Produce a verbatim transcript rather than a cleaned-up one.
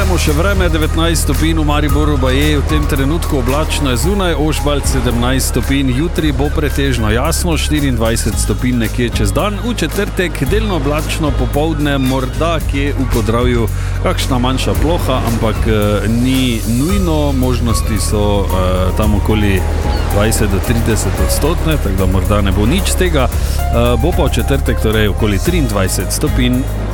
pogledamo še vreme, devetnajst stopinj v Mariboru baje, v tem trenutku oblačno je zunaj, Ožbalt sedemnajst stopinj, jutri bo pretežno jasno, štiriindvajset stopinj nekje čez dan, v četrtek delno oblačno, popoldne morda kje v Podravju kakšna manjša ploha, ampak eh, ni nujno, možnosti so eh, tam okoli dvajset do trideset odstotne, tako da morda ne bo nič z tega, eh, bo pa v četrtek torej okoli triindvajset stopinj.